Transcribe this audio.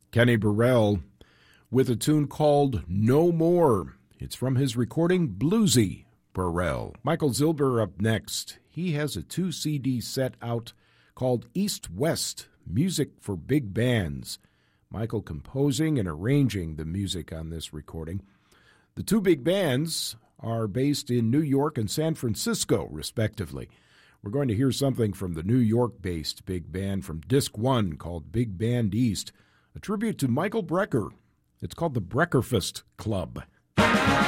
Kenny Burrell with a tune called No More. It's from his recording Bluesy Burrell. Michael Zilber up next. He has a 2-CD set out called East-West, Music for Big Bands. Michael composing and arranging the music on this recording. The two big bands are based in New York and San Francisco, respectively. We're going to hear something from the New York-based big band from Disc 1 called Big Band East, a tribute to Michael Brecker. It's called the Breckerfest Club.